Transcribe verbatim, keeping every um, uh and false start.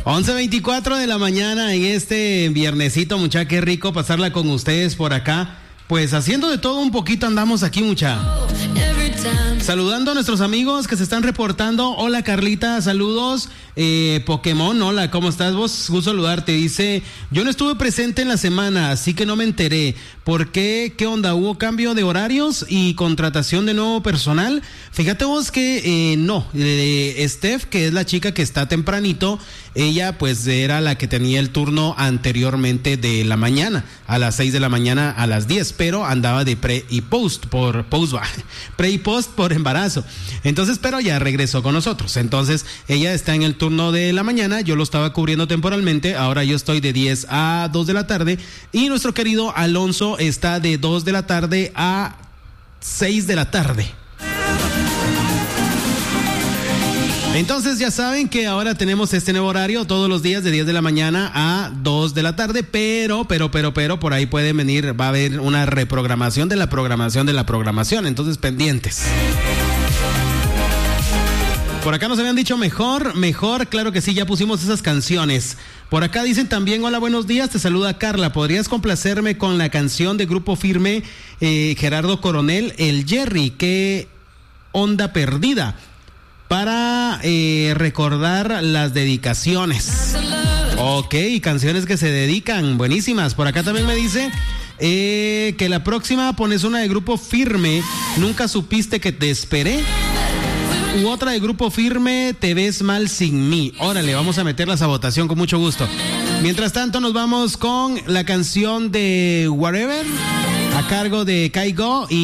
once veinticuatro de la mañana en este viernesito, mucha, qué rico pasarla con ustedes por acá. Pues haciendo de todo un poquito andamos aquí, mucha. Saludando a nuestros amigos que se están reportando. Hola Carlita, saludos. Eh, Pokémon, hola, ¿cómo estás vos? Gusto saludarte. Dice, yo no estuve presente en la semana, así que no me enteré. ¿Por qué? ¿Qué onda? ¿Hubo cambio de horarios y contratación de nuevo personal? Fíjate vos que eh, no. Eh, Steph, que es la chica que está tempranito, ella pues era la que tenía el turno anteriormente de la mañana, a las seis de la mañana a las diez, pero andaba de pre y post, por post, pre y post por embarazo. Entonces, pero ya regresó con nosotros. Entonces, ella está en el turno de la mañana, yo lo estaba cubriendo temporalmente, ahora yo estoy de diez a dos de la tarde y nuestro querido Alonso está de dos de la tarde a seis de la tarde. Entonces ya saben que ahora tenemos este nuevo horario todos los días de diez de la mañana a dos de la tarde, pero, pero, pero, pero, por ahí puede venir, va a haber una reprogramación de la programación de la programación, entonces pendientes. Por acá nos habían dicho mejor, mejor, claro que sí, ya pusimos esas canciones. Por acá dicen también, hola, buenos días, te saluda Carla, ¿podrías complacerme con la canción de Grupo Firme, eh, Gerardo Coronel, El Jerry, qué onda perdida? Para eh, recordar las dedicaciones. Ok, canciones que se dedican, buenísimas. Por acá también me dice eh, que la próxima pones una de Grupo Firme, Nunca supiste que te esperé. U otra de Grupo Firme, Te ves mal sin mí. Órale, vamos a meterlas a votación con mucho gusto. Mientras tanto nos vamos con la canción de Whatever, a cargo de Kaigo y